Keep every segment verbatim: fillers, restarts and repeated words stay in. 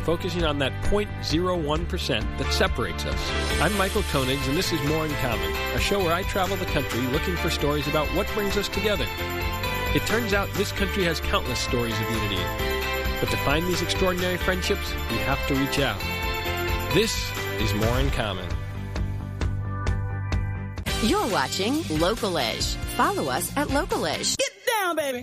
focusing on that zero point zero one percent that separates us. I'm Michael Koenigs, and this is More in Common, a show where I travel the country looking for stories about what brings us together. It turns out this country has countless stories of unity. But to find these extraordinary friendships, we have to reach out. This is More in Common. You're watching Local Edge. Follow us at Local Edge. Get down, baby!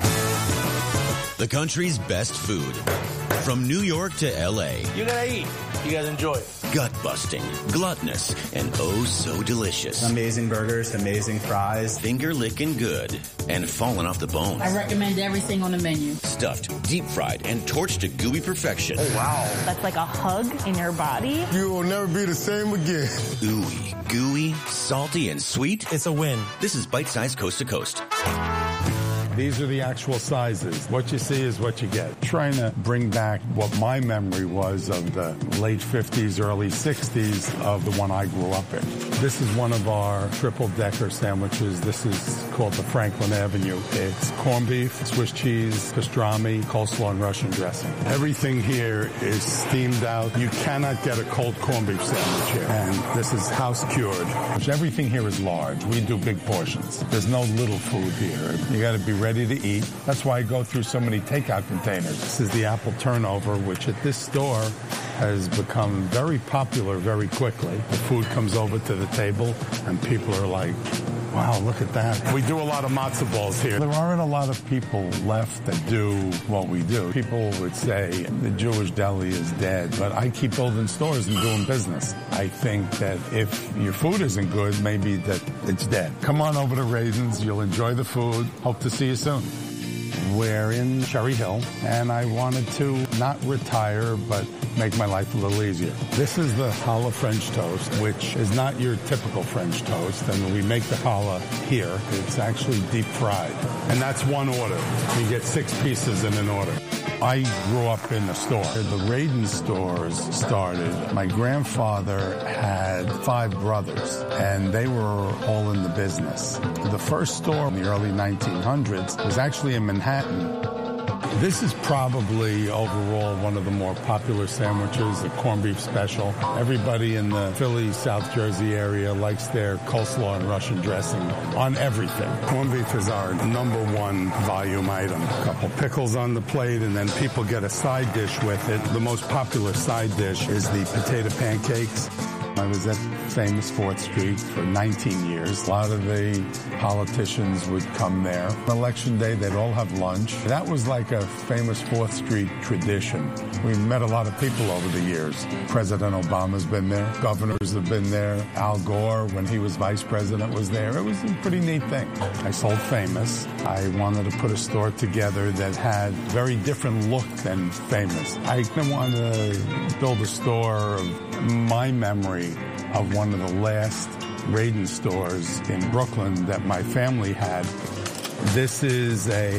The country's best food. From New York to L A. You gotta eat. You gotta enjoy it. Gut-busting, gluttonous, and oh so delicious. Amazing burgers, amazing fries. Finger-licking good, and falling off the bones. I recommend everything on the menu. Stuffed, deep-fried, and torched to gooey perfection. Oh, wow. That's like a hug in your body. You will never be the same again. Ooey, gooey, salty, and sweet. It's a win. This is Bite-Size Coast to Coast. These are the actual sizes. What you see is what you get. Trying to bring back what my memory was of the late fifties, early sixties of the one I grew up in. This is one of our triple-decker sandwiches. This is called the Franklin Avenue. It's corned beef, Swiss cheese, pastrami, coleslaw, and Russian dressing. Everything here is steamed out. You cannot get a cold corned beef sandwich here. And this is house-cured. Everything here is large. We do big portions. There's no little food here. You got to be ready to eat. That's why I go through so many takeout containers. This is the apple turnover, which at this store has become very popular very quickly. The food comes over to the table and people are like, wow, look at that. We do a lot of matzo balls here. There aren't a lot of people left that do what we do. People would say the Jewish deli is dead, but I keep building stores and doing business. I think that if your food isn't good, maybe that it's dead. Come on over to Raisins. You'll enjoy the food. Hope to see you soon. We're in Cherry Hill, and I wanted to not retire, but make my life a little easier. This is the challah French toast, which is not your typical French toast, and we make the challah here. It's actually deep fried, and that's one order. You get six pieces in an order. I grew up in the store. The Radin stores started. My grandfather had five brothers, and they were all in the business. The first store in the early nineteen hundreds was actually in Manhattan. This is probably overall one of the more popular sandwiches, the corned beef special. Everybody in the Philly, South Jersey area likes their coleslaw and Russian dressing on everything. Corned beef is our number one volume item. A couple pickles on the plate, and then people get a side dish with it. The most popular side dish is the potato pancakes. I was at famous fourth Street for nineteen years. A lot of the politicians would come there. On election day, they'd all have lunch. That was like a famous fourth Street tradition. We met a lot of people over the years. President Obama's been there. Governors have been there. Al Gore, when he was vice president, was there. It was a pretty neat thing. I sold Famous. I wanted to put a store together that had very different look than Famous. I didn't want to build a store of my memory of one of the last Radin stores in Brooklyn that my family had. This is a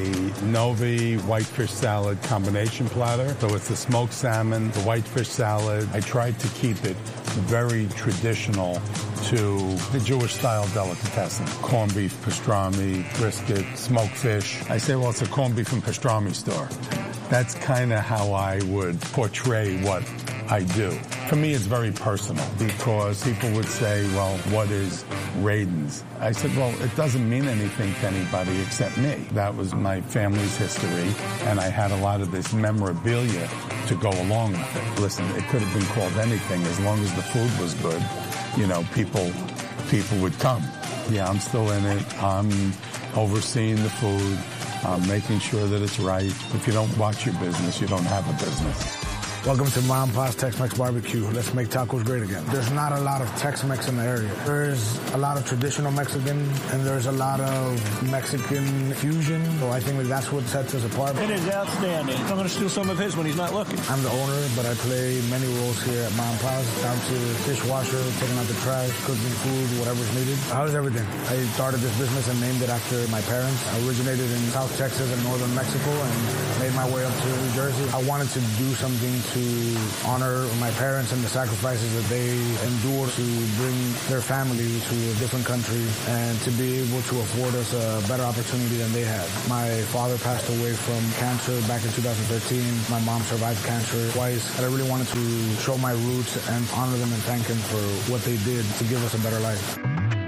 Novi whitefish salad combination platter. So it's the smoked salmon, the whitefish salad. I tried to keep it very traditional to the Jewish-style delicatessen. Corned beef, pastrami, brisket, smoked fish. I say, well, it's a corned beef and pastrami store. That's kind of how I would portray what I do. For me, it's very personal because people would say, well, what is Radin's? I said, well, it doesn't mean anything to anybody except me. That was my family's history, and I had a lot of this memorabilia to go along with it. Listen, it could have been called anything as long as the food was good. You know, people, people would come. Yeah, I'm still in it. I'm overseeing the food. I'm making sure that it's right. If you don't watch your business, you don't have a business. Welcome to Ma and Pa's Tex-Mex Barbecue. Let's make tacos great again. There's not a lot of Tex-Mex in the area. There's a lot of traditional Mexican, and there's a lot of Mexican fusion. So I think that that's what sets us apart. It is outstanding. I'm going to steal some of his when he's not looking. I'm the owner, but I play many roles here at Ma and Pa's, down to dishwasher, taking out the trash, cooking food, whatever's needed. I was everything. I started this business and named it after my parents. I originated in South Texas and northern Mexico and made my way up to New Jersey. I wanted to do something to to honor my parents and the sacrifices that they endured to bring their family to a different country and to be able to afford us a better opportunity than they had. My father passed away from cancer back in two thousand thirteen. My mom survived cancer twice. And I really wanted to show my roots and honor them and thank them for what they did to give us a better life.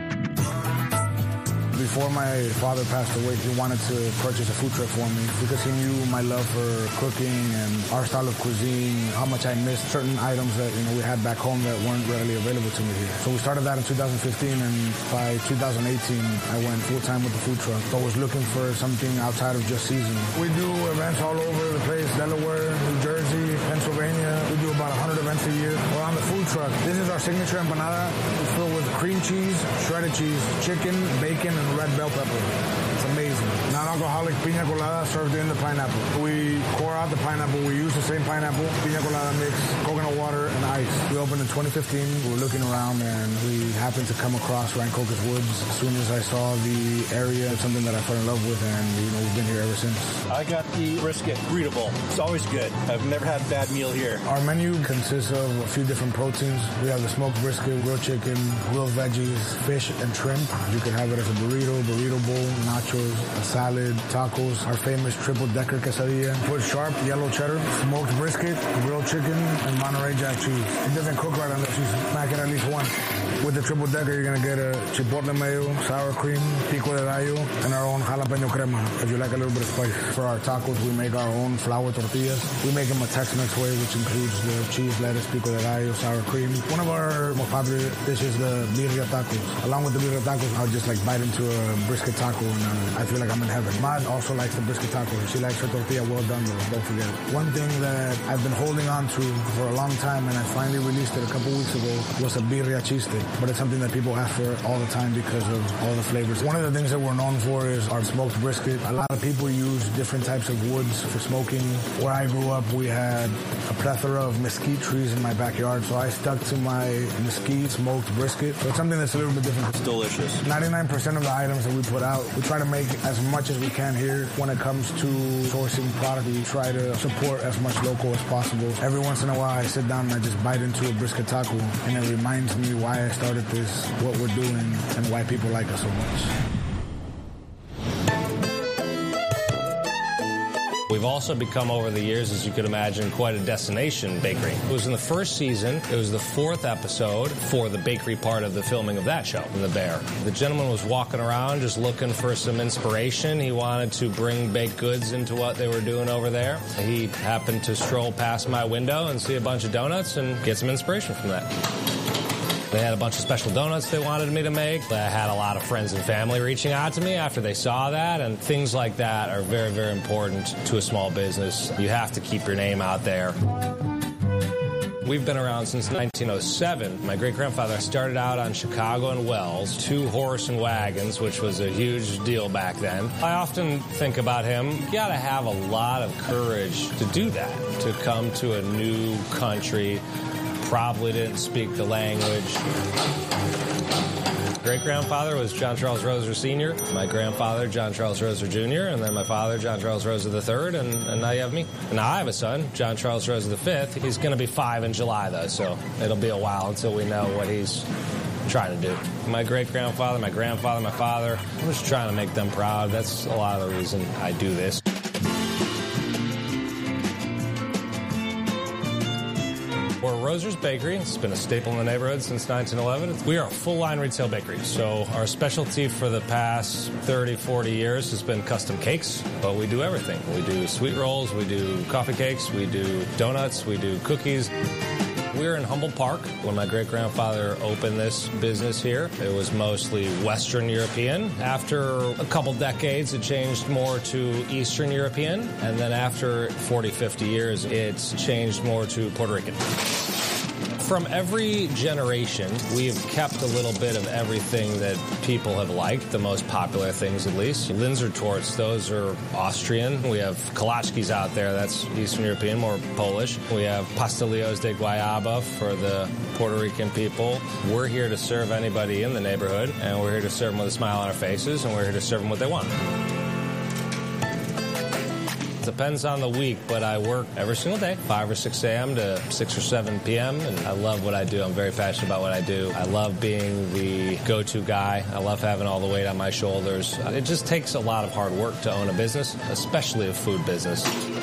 Before my father passed away, he wanted to purchase a food truck for me because he knew my love for cooking and our style of cuisine, how much I missed certain items that you know we had back home that weren't readily available to me here. So we started that in two thousand fifteen, and by two thousand eighteen, I went full-time with the food truck. So I was looking for something outside of just season. We do events all over the place, Delaware, New Jersey, Pennsylvania. We do about one hundred events a year. We're on the food truck. This is our signature empanada. It's filled with cream cheese, shredded cheese, chicken, bacon, and red bell pepper. It's amazing. Non-alcoholic pina colada served in the pineapple. We core out the pineapple. We use the same pineapple, pina colada mix, coconut water, and ice. We opened in twenty fifteen. We were looking around, and we happened to come across Rancocas Woods. As soon as I saw the area, it's something that I fell in love with, and you know we've been here ever since. I got the brisket, breedable. It's always good. I've never had a bad meal here. Our menu consists of a few different proteins. We have the smoked brisket, grilled chicken, grilled veggies, fish, and shrimp. You can have it as a burrito, burrito bowl, nachos, a salad, tacos, our famous triple-decker quesadilla, put sharp yellow cheddar, smoked brisket, grilled chicken, and Monterey Jack cheese. It doesn't cook right unless you smack it at least once. With the triple-decker, you're going to get a chipotle mayo, sour cream, pico de gallo, and our own jalapeno crema, if you like a little bit of spice. For our tacos, we make our own flour tortillas. We make them a Tex-Mex way, which includes the cheese, lettuce, pico de gallo, sour cream. One of our most popular dishes is the birria tacos. Along with the birria tacos, I'll just like bite into a brisket taco, and uh, I feel like I'm in heaven. Mad also likes the brisket taco. She likes her tortilla well done, though. Don't forget it. One thing that I've been holding on to for a long time, and I finally released it a couple weeks ago, was a birria cheese stick. But it's something that people ask for all the time because of all the flavors. One of the things that we're known for is our smoked brisket. A lot of people use different types of woods for smoking. Where I grew up, we had a plethora of mesquite trees in my backyard, so I stuck to my mesquite smoked brisket. So it's something that's a little bit different. It's delicious. ninety-nine percent of the items that we put out, we try to make as much as we can here. When it comes to sourcing product, we try to support as much local as possible. Every once in a while, I sit down and I just bite into a brisket taco, and it reminds me why I started this, what we're doing, and why people like us so much. We've also become, over the years, as you could imagine, quite a destination bakery. It was in the first season. It was the fourth episode for the bakery part of the filming of that show, The Bear. The gentleman was walking around just looking for some inspiration. He wanted to bring baked goods into what they were doing over there. He happened to stroll past my window and see a bunch of donuts and get some inspiration from that. They had a bunch of special donuts they wanted me to make. I had a lot of friends and family reaching out to me after they saw that, and things like that are very, very important to a small business. You have to keep your name out there. We've been around since nineteen oh seven. My great-grandfather started out on Chicago and Wells, two horse and wagons, which was a huge deal back then. I often think about him. You got to have a lot of courage to do that, to come to a new country, probably didn't speak the language. Great-grandfather was John Charles Roser Senior, my grandfather, John Charles Roser Junior, and then my father, John Charles Roser the third, and, and now you have me. And now I have a son, John Charles Roser the fifth. He's going to be five in July, though, so it'll be a while until we know what he's trying to do. My great-grandfather, my grandfather, my father, I'm just trying to make them proud. That's a lot of the reason I do this. We're Roser's Bakery. It's been a staple in the neighborhood since nineteen eleven. We are a full-line retail bakery, so our specialty for the past thirty, forty years has been custom cakes, but we do everything. We do sweet rolls, we do coffee cakes, we do donuts, we do cookies. We were in Humboldt Park when my great-grandfather opened this business here. It was mostly Western European. After a couple decades, it changed more to Eastern European. And then after forty, fifty years, it's changed more to Puerto Rican. From every generation, we've kept a little bit of everything that people have liked, the most popular things at least. Linzer torts, those are Austrian. We have kolachkis out there, that's Eastern European, more Polish. We have pastelillos de guayaba for the Puerto Rican people. We're here to serve anybody in the neighborhood, and we're here to serve them with a smile on our faces, and we're here to serve them what they want. Depends on the week, but I work every single day, five or six a.m. to six or seven p.m., and I love what I do. I'm very passionate about what I do. I love being the go-to guy. I love having all the weight on my shoulders. It just takes a lot of hard work to own a business, especially a food business.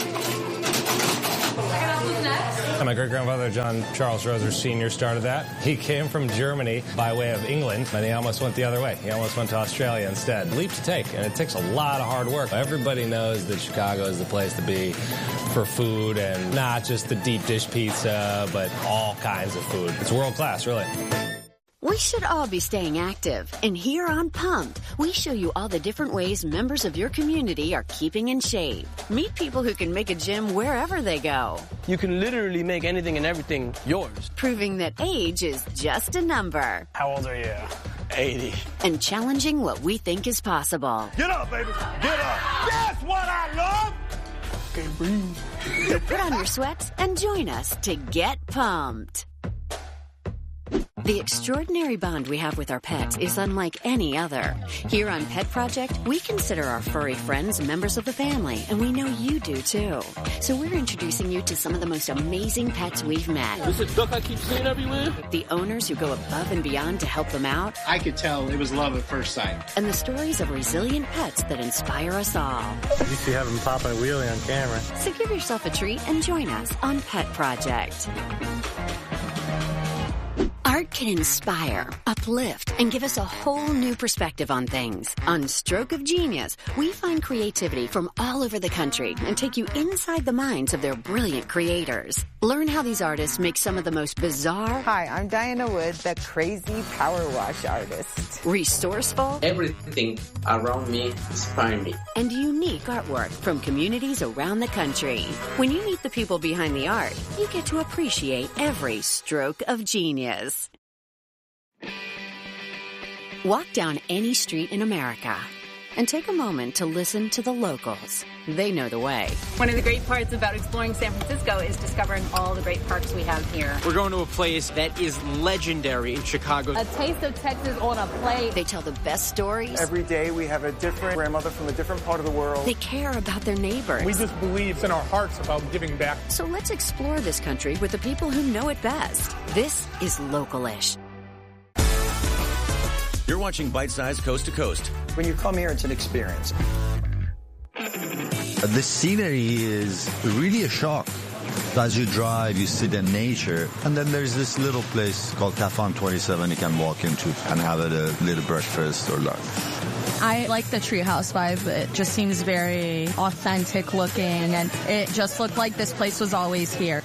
My great-grandfather, John Charles Roser Senior, started that. He came from Germany by way of England, and he almost went the other way. He almost went to Australia instead. Leap to take, and it takes a lot of hard work. Everybody knows that Chicago is the place to be for food, and not just the deep dish pizza, but all kinds of food. It's world-class, really. We should all be staying active. And here on Pumped, we show you all the different ways members of your community are keeping in shape. Meet people who can make a gym wherever they go. You can literally make anything and everything yours. Proving that age is just a number. How old are you? eighty. And challenging what we think is possible. Get up, baby. Get up. That's what I love. Okay, breathe. So put on your sweats and join us to get pumped. The extraordinary bond we have with our pets is unlike any other. Here on Pet Project, we consider our furry friends members of the family, and we know you do too. So we're introducing you to some of the most amazing pets we've met. This is duck I keep seeing everywhere. The owners who go above and beyond to help them out. I could tell it was love at first sight. And the stories of resilient pets that inspire us all. You see having Papa and Wheelie on camera. So give yourself a treat and join us on Pet Project. Art can inspire, uplift, and give us a whole new perspective on things. On Stroke of Genius, we find creativity from all over the country and take you inside the minds of their brilliant creators. Learn how these artists make some of the most bizarre... Hi, I'm Diana Wood, the crazy power wash artist. Resourceful... Everything around me inspires me. And unique artwork from communities around the country. When you meet the people behind the art, you get to appreciate every stroke of genius. Walk down any street in America and take a moment to listen to the locals. They know the way. One of the great parts about exploring San Francisco is discovering all the great parks we have here. We're going to a place that is legendary in Chicago. A taste of Texas on a plate. They tell the best stories. Every day we have a different grandmother from a different part of the world. They care about their neighbors. We just believe in our hearts about giving back. So let's explore this country with the people who know it best. This is Local-ish. You're watching Bite Size Coast to Coast. When you come here, it's an experience. The scenery is really a shock. As you drive, you see the nature. And then there's this little place called Cafe on twenty-seven you can walk into and have a little breakfast or lunch. I like the treehouse vibe. It just seems very authentic looking, and it just looked like this place was always here.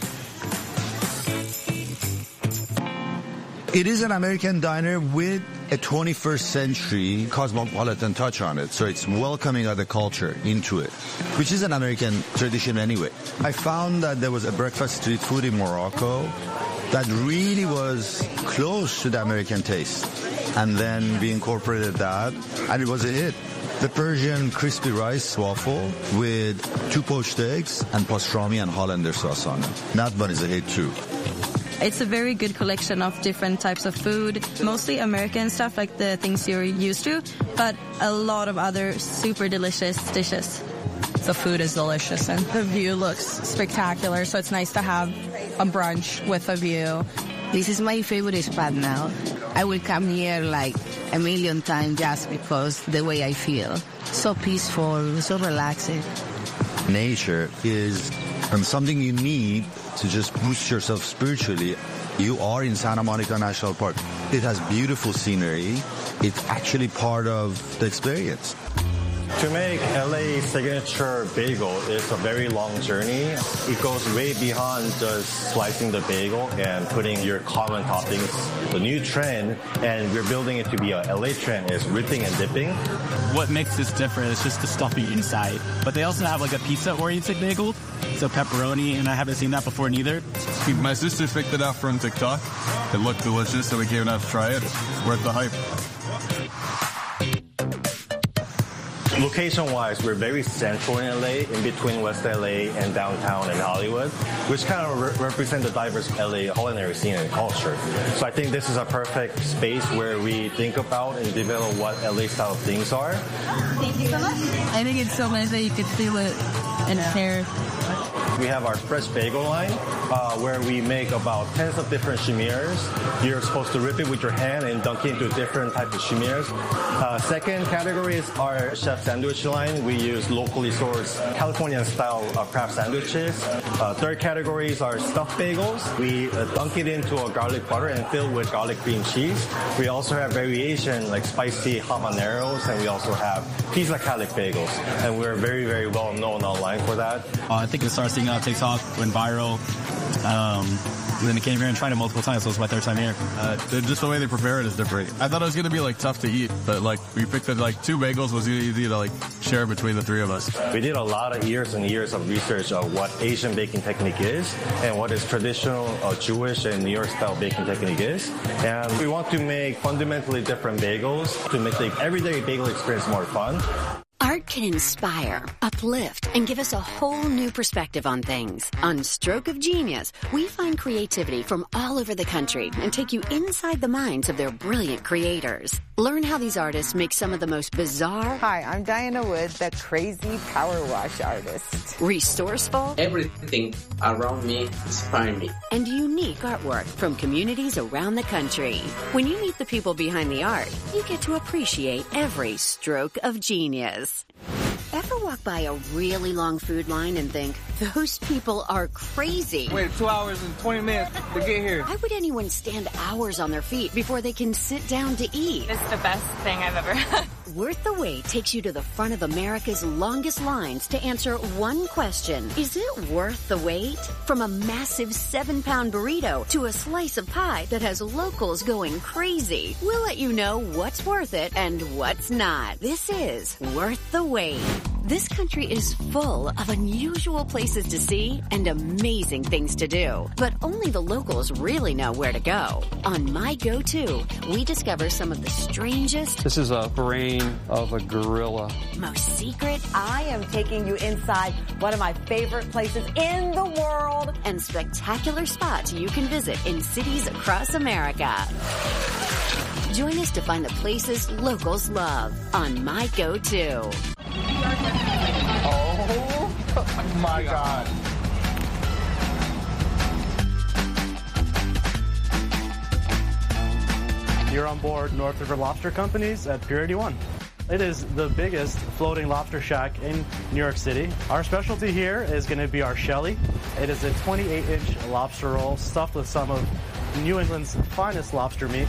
It is an American diner with a twenty-first century cosmopolitan touch on it. So it's welcoming other culture into it, which is an American tradition anyway. I found that there was a breakfast street food in Morocco that really was close to the American taste. And then we incorporated that, and it was a hit. The Persian crispy rice waffle with two poached eggs and pastrami and Hollander sauce on it. That one is a hit too. It's a very good collection of different types of food, mostly American stuff like the things you're used to, but a lot of other super delicious dishes. The food is delicious and the view looks spectacular, so it's nice to have a brunch with a view. This is my favorite spot now. I will come here like a million times just because the way I feel. So peaceful, so relaxing. Nature is um, something you need to just boost yourself spiritually. You are in Santa Monica National Park. It has beautiful scenery. It's actually part of the experience. To make L A signature bagel is a very long journey. It goes way beyond just slicing the bagel and putting your common toppings. The new trend, and we're building it to be a L A trend, is ripping and dipping. What makes this different is just the stuffing inside. But they also have like a pizza-oriented bagel, so pepperoni, and I haven't seen that before neither. My sister picked it out from TikTok. It looked delicious, so we gave it out to try it. It's worth the hype. Location-wise, we're very central in L A, in between West L A and downtown and Hollywood, which kind of re- represent the diverse L A culinary scene and culture. So I think this is a perfect space where we think about and develop what L A-style things are. Thank you so much. I think it's so nice that you could feel it and hair. We have our fresh bagel line, uh, where we make about tens of different chimères. You're supposed to rip it with your hand and dunk it into different types of chimères. Uh, second category is our chef sandwich line. We use locally sourced Californian-style uh, craft sandwiches. Uh, third category is our stuffed bagels. We uh, dunk it into a garlic butter and fill with garlic cream cheese. We also have variation like spicy habaneros, and we also have pizza calic bagels. And we're very, very well known online for that. Uh, I think it started seeing on TikTok, went viral. Um, and then it came here and tried it multiple times, so it's my third time here. Uh, just the way they prepare it is different. I thought it was going to be like tough to eat, but like we picked it, like two bagels was easy to like share between the three of us. We did a lot of years and years of research of what Asian baking technique is and what is traditional uh, Jewish and New York style baking technique is. And we want to make fundamentally different bagels to make the everyday bagel experience more fun. Art can inspire, uplift, and give us a whole new perspective on things. On Stroke of Genius, we find creativity from all over the country and take you inside the minds of their brilliant creators. Learn how these artists make some of the most bizarre... Hi, I'm Diana Wood, the crazy power wash artist. Resourceful... Everything around me inspires me. And unique artwork from communities around the country. When you meet the people behind the art, you get to appreciate every stroke of genius. Ever walk by a really long food line and think, those people are crazy? Wait two hours and twenty minutes to get here. Why would anyone stand hours on their feet before they can sit down to eat? It's the best thing I've ever had. Worth the Wait takes you to the front of America's longest lines to answer one question. Is it worth the wait? From a massive seven-pound burrito to a slice of pie that has locals going crazy, we'll let you know what's worth it and what's not. This is Worth the Wait. This country is full of unusual places to see and amazing things to do, but only the locals really know where to go. On My Go-To, we discover some of the strangest... This is a brain of a gorilla. Most secret... I am taking you inside one of my favorite places in the world. And spectacular spots you can visit in cities across America. Join us to find the places locals love on My Go-To. Oh my God. You're on board North River Lobster Company's at Pier eighty-one. It is the biggest floating lobster shack in New York City. Our specialty here is going to be our Shelly. It is a twenty-eight inch lobster roll stuffed with some of New England's finest lobster meat.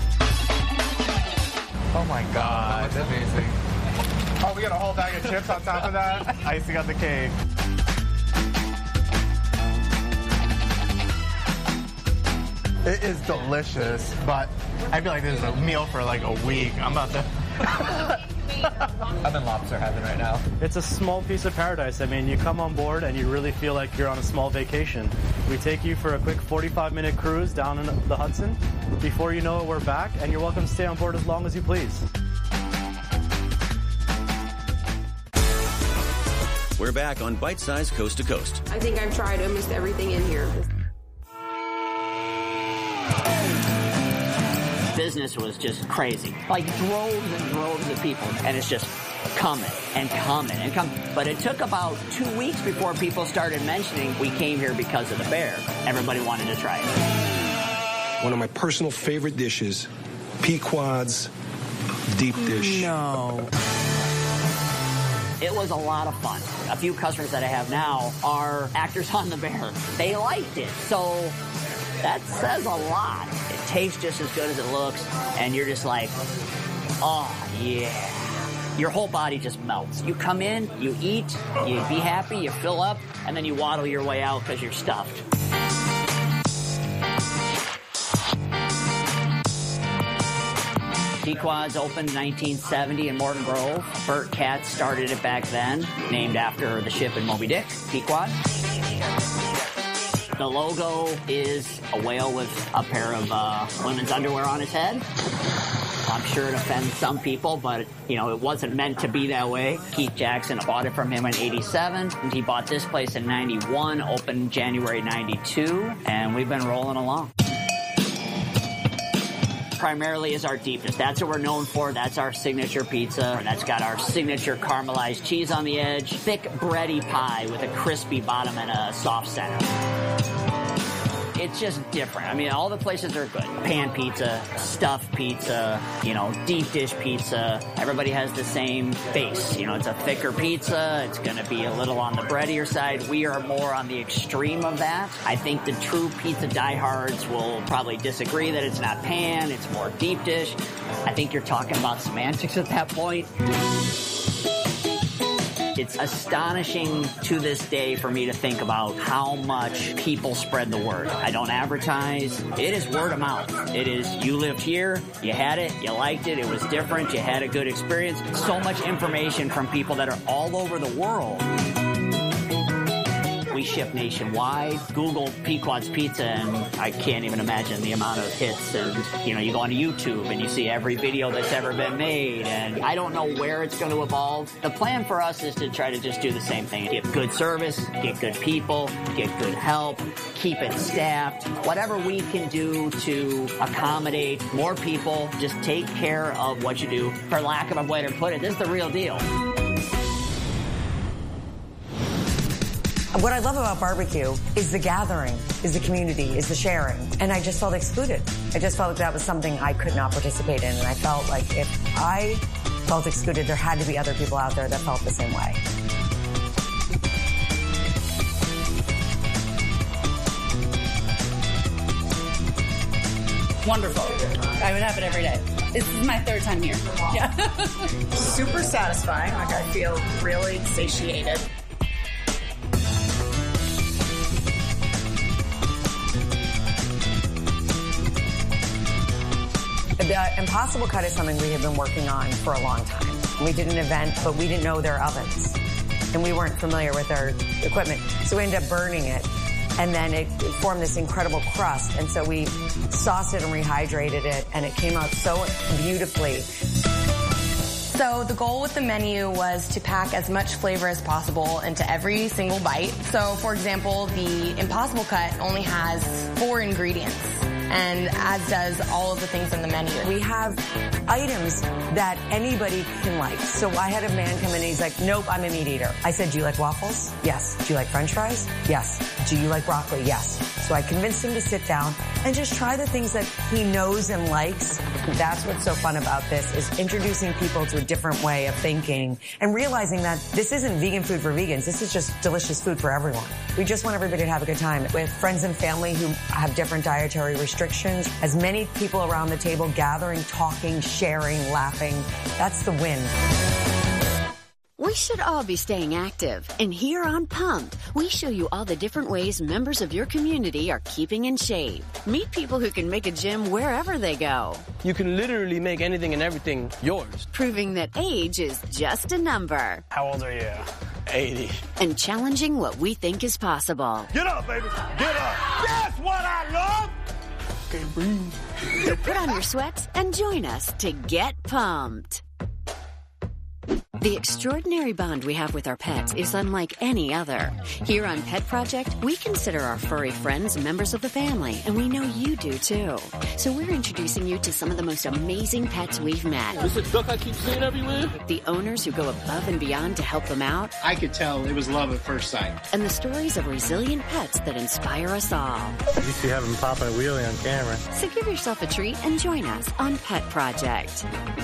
Oh my God, that's amazing. Oh, we got a whole bag of chips on top of that. Icing on the cake. It is delicious, but I feel like this is a meal for like a week. I'm about to... I'm in lobster heaven right now. It's a small piece of paradise. I mean, you come on board and you really feel like you're on a small vacation. We take you for a quick forty-five minute cruise down in the Hudson. Before you know it, we're back, and you're welcome to stay on board as long as you please. We're back on Bite Size Coast to Coast. I think I've tried almost everything in here. Business was just crazy. Like droves and droves of people. And it's just coming and coming and coming. But it took about two weeks before people started mentioning we came here because of the bear. Everybody wanted to try it. One of my personal favorite dishes, Pequod's deep dish. No. It was a lot of fun. A few customers that I have now are actors on the bear. They liked it. So that says a lot. It tastes just as good as it looks, and you're just like, oh, yeah. Your whole body just melts. You come in, you eat, you be happy, you fill up, and then you waddle your way out because you're stuffed. Pequod's opened in nineteen seventy in Morton Grove. Burt Katz started it back then, named after the ship in Moby Dick, Pequod. The logo is a whale with a pair of uh, women's underwear on his head. I'm sure it offends some people, but, you know, it wasn't meant to be that way. Keith Jackson bought it from him in eighty-seven. And he bought this place in ninety-one, opened January ninety-two, and we've been rolling along. primarily is our deep dish. That's what we're known for. That's our signature pizza. That's got our signature caramelized cheese on the edge, thick bready pie with a crispy bottom and a soft center. It's just different. I mean, all the places are good. Pan pizza, stuffed pizza, you know, deep dish pizza. Everybody has the same base. You know, it's a thicker pizza. It's going to be a little on the breadier side. We are more on the extreme of that. I think the true pizza diehards will probably disagree that it's not pan. It's more deep dish. I think you're talking about semantics at that point. It's astonishing to this day for me to think about how much people spread the word. I don't advertise. It is word of mouth. It is, you lived here, you had it, you liked it, it was different, you had a good experience. So much information from people that are all over the world. We ship nationwide. Google Pequod's Pizza, and I can't even imagine the amount of hits. And, you know, you go on YouTube and you see every video that's ever been made. And I don't know where it's going to evolve. The plan for us is to try to just do the same thing. Get good service, get good people, get good help, keep it staffed. Whatever we can do to accommodate more people, just take care of what you do. For lack of a way to put it, this is the real deal. What I love about barbecue is the gathering, is the community, is the sharing. And I just felt excluded. I just felt like that was something I could not participate in. And I felt like if I felt excluded, there had to be other people out there that felt the same way. Wonderful. I would have it every day. This is my third time here. Yeah. Super satisfying. Like I feel really satiated. The Impossible Cut is something we have been working on for a long time. We did an event, but we didn't know their ovens. And we weren't familiar with their equipment. So we ended up burning it. And then it, it formed this incredible crust. And so we sauced it and rehydrated it. And it came out so beautifully. So the goal with the menu was to pack as much flavor as possible into every single bite. So, for example, the Impossible Cut only has four ingredients, and as does all of the things in the menu. We have items that anybody can like. So I had a man come in and he's like, nope, I'm a meat eater. I said, do you like waffles? Yes. Do you like french fries? Yes. Do you like broccoli? Yes. So I convinced him to sit down and just try the things that he knows and likes. That's what's so fun about this, is introducing people to a different way of thinking and realizing that this isn't vegan food for vegans. This is just delicious food for everyone. We just want everybody to have a good time with friends and family who have different dietary restrictions. As many people around the table gathering, talking, sharing, laughing. That's the win. We should all be staying active. And here on Pumped, we show you all the different ways members of your community are keeping in shape. Meet people who can make a gym wherever they go. You can literally make anything and everything yours. Proving that age is just a number. How old are you? eighty. And challenging what we think is possible. Get up, baby. Get up. That's what I love. Can't breathe. So put on your sweats and join us to get pumped. The extraordinary bond we have with our pets is unlike any other. Here on Pet Project, we consider our furry friends members of the family, and we know you do too. So we're introducing you to some of the most amazing pets we've met. This is a duck I keep seeing everywhere. The owners who go above and beyond to help them out. I could tell it was love at first sight. And the stories of resilient pets that inspire us all. You used to have them popping a wheelie on camera. So give yourself a treat and join us on Pet Project.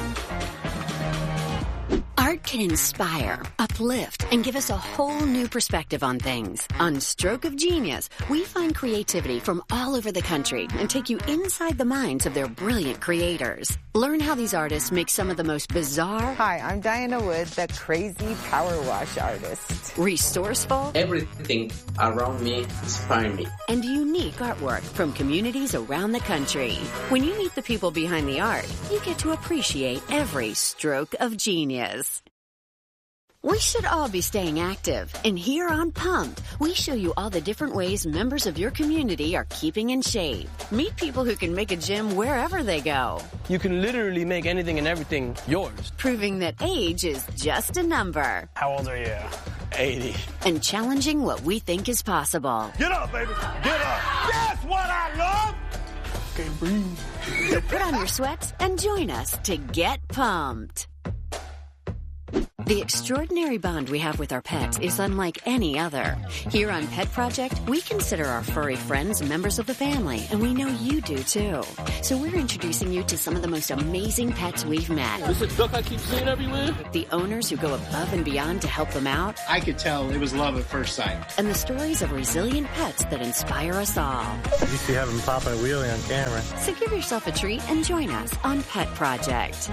Art can inspire, uplift, and give us a whole new perspective on things. On Stroke of Genius, we find creativity from all over the country and take you inside the minds of their brilliant creators. Learn how these artists make some of the most bizarre... Hi, I'm Diana Wood, the crazy power wash artist. Resourceful... Everything around me inspires me. And unique artwork from communities around the country. When you meet the people behind the art, you get to appreciate every stroke of genius. We should all be staying active. And here on Pumped, we show you all the different ways members of your community are keeping in shape. Meet people who can make a gym wherever they go. You can literally make anything and everything yours. Proving that age is just a number. How old are you? eighty. And challenging what we think is possible. Get up, baby. Get up. That's what I love. Can't breathe. So put on your sweats and join us to get pumped. The extraordinary bond we have with our pets is unlike any other. Here on Pet Project, we consider our furry friends members of the family, and we know you do too. So we're introducing you to some of the most amazing pets we've met. This is duck I keep seeing everywhere. The owners who go above and beyond to help them out. I could tell it was love at first sight. And the stories of resilient pets that inspire us all. You used to have them popping a wheelie on camera. So give yourself a treat and join us on Pet Project.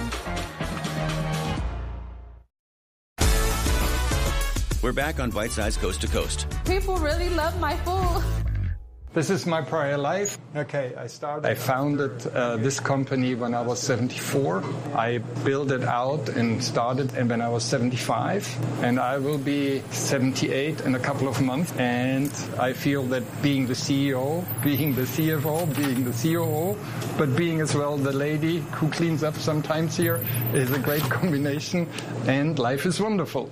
We're back on Bite Size Coast to Coast. People really love my food. This is my prior life. Okay, I started. I founded uh, this company when I was seventy-four. I built it out and started and when I was seventy-five. And I will be seventy-eight in a couple of months. And I feel that being the C E O, being the C F O, being the C O O, but being as well the lady who cleans up sometimes here is a great combination. And life is wonderful.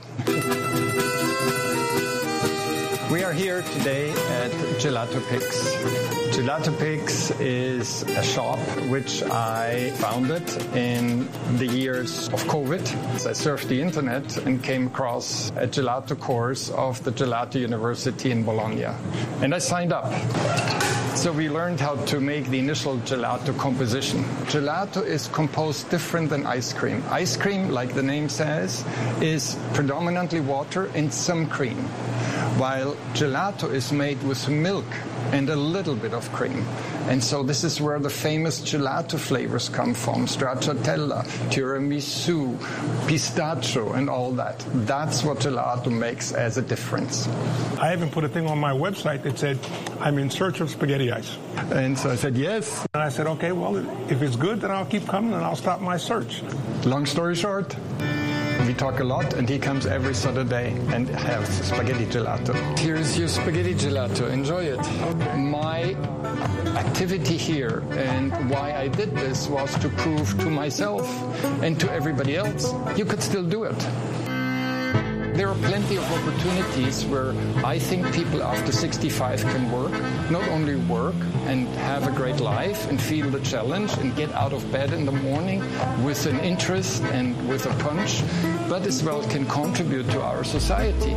We are here today at Gelato Pix. Gelato Pix is a shop which I founded in the years of COVID. I surfed the internet and came across a gelato course of the Gelato University in Bologna. And I signed up. So we learned how to make the initial gelato composition. Gelato is composed different than ice cream. Ice cream, like the name says, is predominantly water and some cream, while gelato is made with milk and a little bit of cream. And so this is where the famous gelato flavors come from: stracciatella, tiramisu, pistachio, and all that. That's what gelato makes as a difference. I even put a thing on my website that said, I'm in search of spaghetti ice. And so I said, yes. And I said, okay, well, if it's good, then I'll keep coming and I'll stop my search. Long story short, we talk a lot, and he comes every Saturday and has spaghetti gelato. Here's your spaghetti gelato. Enjoy it. My activity here and why I did this was to prove to myself and to everybody else you could still do it. There are plenty of opportunities where I think people after sixty-five can work, not only work and have a great life and feel the challenge and get out of bed in the morning with an interest and with a punch, but as well can contribute to our society.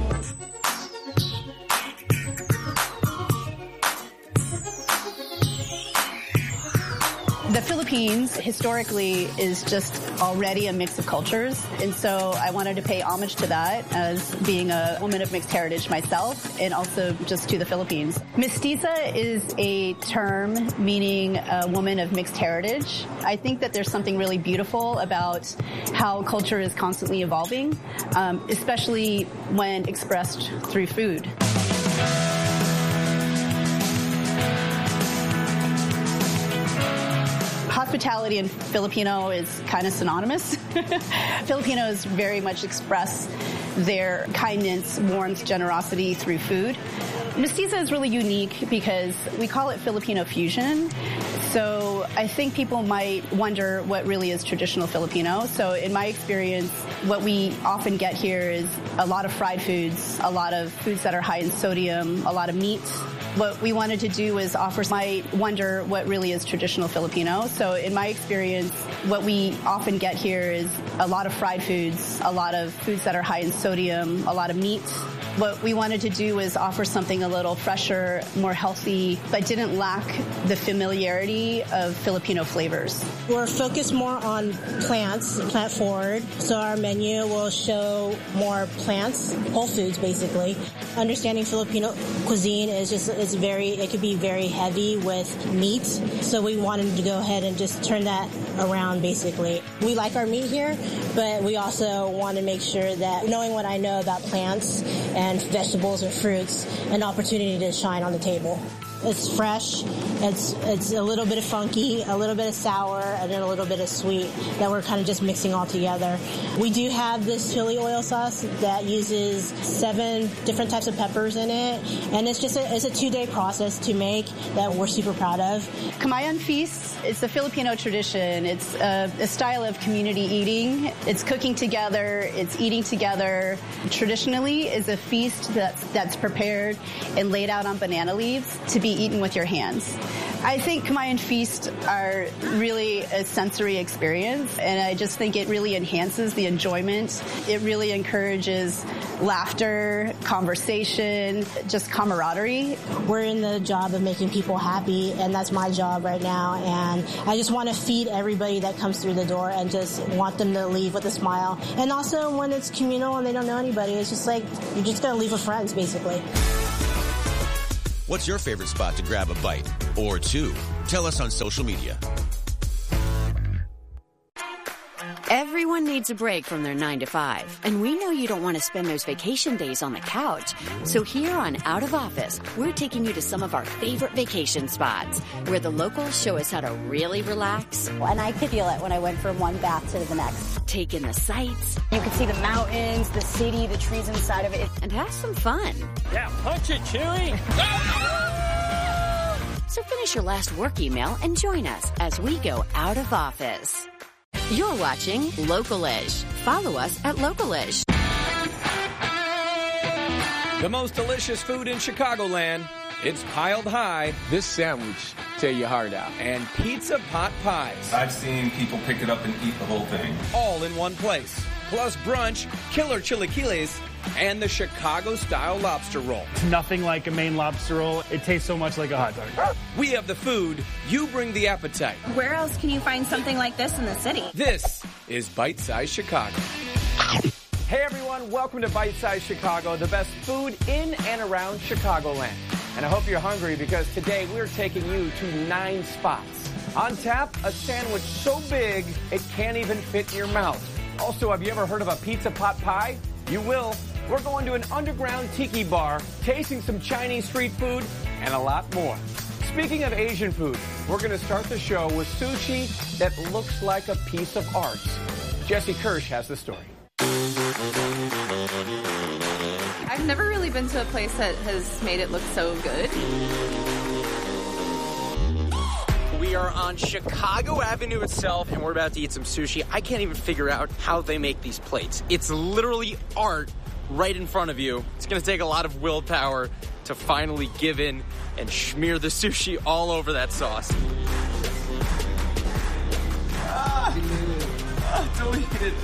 The Philippines historically is just already a mix of cultures, and so I wanted to pay homage to that as being a woman of mixed heritage myself, and also just to the Philippines. Mestiza is a term meaning a woman of mixed heritage. I think that there's something really beautiful about how culture is constantly evolving, um, especially when expressed through food. Hospitality in Filipino is kind of synonymous. Filipinos very much express their kindness, warmth, generosity through food. Mestiza is really unique because we call it Filipino fusion. So I think people might wonder what really is traditional Filipino. So in my experience, what we often get here is a lot of fried foods, a lot of foods that are high in sodium, a lot of meat. What we wanted to do is offer, might wonder what really is traditional Filipino. So in my experience, what we often get here is a lot of fried foods, a lot of foods that are high in sodium, a lot of meat. What we wanted to do was offer something a little fresher, more healthy, but didn't lack the familiarity of Filipino flavors. We're focused more on plants, plant forward, so our menu will show more plants, whole foods basically. Understanding Filipino cuisine is just, it's very, it could be very heavy with meat, so we wanted to go ahead and just turn that around basically. We like our meat here, but we also want to make sure that knowing what I know about plants and vegetables or fruits, an opportunity to shine on the table. It's fresh, it's it's a little bit of funky, a little bit of sour, and then a little bit of sweet that we're kind of just mixing all together. We do have this chili oil sauce that uses seven different types of peppers in it, and it's just a, it's a two-day process to make that we're super proud of. Kamayan Feast, it's a Filipino tradition. It's a, a style of community eating. It's cooking together, it's eating together. Traditionally is a feast that's, that's prepared and laid out on banana leaves to be eaten with your hands. I think Kamayan Feast are really a sensory experience, and I just think it really enhances the enjoyment. It really encourages laughter, conversation, just camaraderie. We're in the job of making people happy, and that's my job right now, and I just want to feed everybody that comes through the door and just want them to leave with a smile. And also, when it's communal and they don't know anybody, it's just like, you're just going to leave with friends, basically. What's your favorite spot to grab a bite or two? Tell us on social media. Everyone needs a break from their nine to five, and we know you don't want to spend those vacation days on the couch. So here on Out of Office, we're taking you to some of our favorite vacation spots where the locals show us how to really relax. And I could feel it when I went from one bath to the next. Take in the sights. You could see the mountains, the city, the trees inside of it. And have some fun. Yeah, punch it, Chewie! So finish your last work email and join us as we go out of office. You're watching Localish. Follow us at Localish. The most delicious food in Chicagoland. It's piled high. This sandwich tear your heart out. And pizza pot pies. I've seen people pick it up and eat the whole thing. All in one place. Plus brunch, killer chilaquiles, and the Chicago-style lobster roll. It's nothing like a Maine lobster roll. It tastes so much like a hot dog. We have the food. You bring the appetite. Where else can you find something like this in the city? This is Bite Size Chicago. Hey everyone, welcome to Bite Size Chicago, the best food in and around Chicagoland. And I hope you're hungry because today we're taking you to nine spots. On tap, a sandwich so big it can't even fit in your mouth. Also, have you ever heard of a pizza pot pie? You will. We're going to an underground tiki bar, tasting some Chinese street food, and a lot more. Speaking of Asian food, we're going to start the show with sushi that looks like a piece of art. Jesse Kirsch has the story. I've never really been to a place that has made it look so good. We are on Chicago Avenue itself, and we're about to eat some sushi. I can't even figure out how they make these plates. It's literally art right in front of you. It's going to take a lot of willpower to finally give in and smear the sushi all over that sauce. Ah, ah, deleted.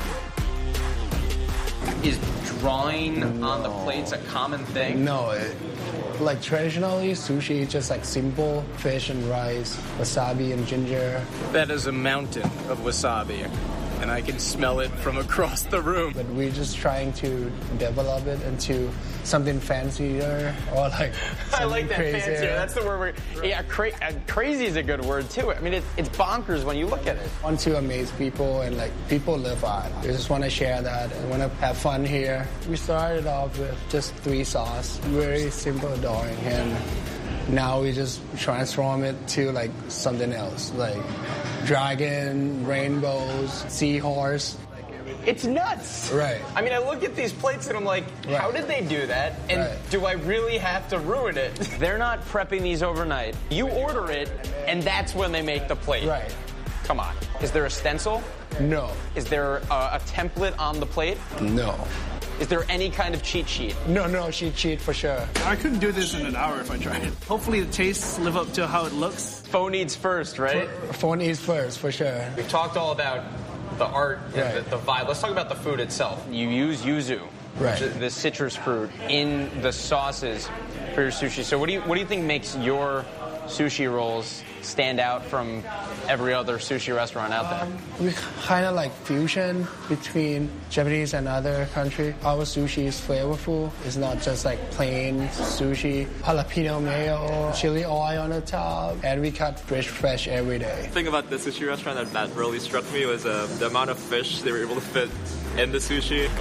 Is drawing on the plates a common thing? No, it, like traditionally sushi is just like simple fish and rice, wasabi and ginger. That is a mountain of wasabi, and I can smell it from across the room. But we're just trying to develop it into something fancier or like I like that crazier. fancier. That's the word. We're, yeah, cra- crazy is a good word too. I mean, it, it's bonkers when you look at it. I want to amaze people, and like people love art. We just want to share that and want to have fun here. We started off with just three sauce, very simple drawing, and now we just transform it to like something else, like dragon, rainbows, seahorse. It's nuts. Right. I mean, I look at these plates and I'm like, right. How did they do that? And right. do I really have to ruin it? They're not prepping these overnight. You order it, and that's when they make the plate. Right. Come on. Is there a stencil? No. Is there a, a template on the plate? No. Is there any kind of cheat sheet? No, no cheat sheet for sure. I couldn't do this in an hour if I tried. Hopefully the tastes live up to how it looks. Phone needs first, right? Phone needs first, for sure. We've talked all about the art and right. the, the vibe. Let's talk about the food itself. You use yuzu, right. which is the citrus fruit, in the sauces for your sushi. So what do you what do you think makes your sushi rolls stand out from every other sushi restaurant out there? Um, we kind of like fusion between Japanese and other country. Our sushi is flavorful. It's not just like plain sushi. Jalapeno mayo, chili oil on the top, and we cut fish fresh every day. The thing about the sushi restaurant that, that really struck me was uh, the amount of fish they were able to fit in the sushi.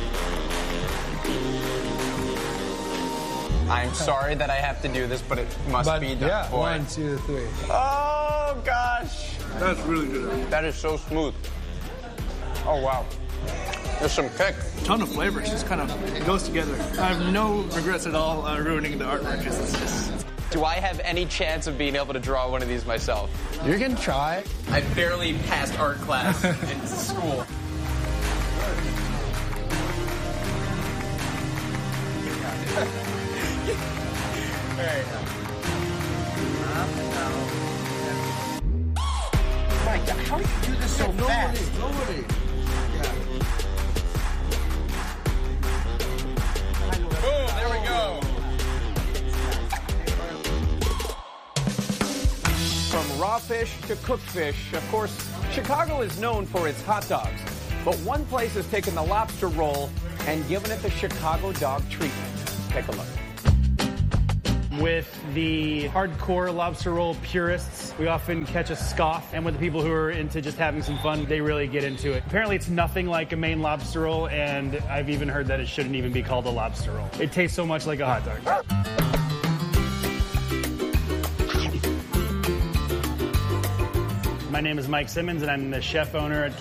I'm sorry that I have to do this, but it must but, be done. Yeah, boy. one, two, three. Oh, gosh. That's really good. That is so smooth. Oh, wow. There's some kick. A ton of flavors. Just kind of it goes together. I have no regrets at all uh, ruining the artwork. It's just... Do I have any chance of being able to draw one of these myself? You can try. I barely passed art class in school. All right. My God, how do you do this so nobody, fast? Nobody. Boom, there we go. From raw fish to cooked fish, of course, Chicago is known for its hot dogs. But one place has taken the lobster roll and given it the Chicago dog treatment. Take a look. With the hardcore lobster roll purists, we often catch a scoff, and with the people who are into just having some fun, they really get into it. Apparently it's nothing like a Maine lobster roll, and I've even heard that it shouldn't even be called a lobster roll. It tastes so much like a hot dog. My name is Mike Simmons, and I'm the chef owner at